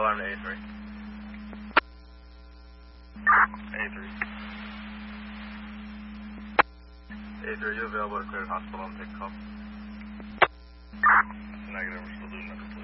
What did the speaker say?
alarm to A3. A3. A3, are you available to clear the hospital and take a call? Negative, we're still doing number 2.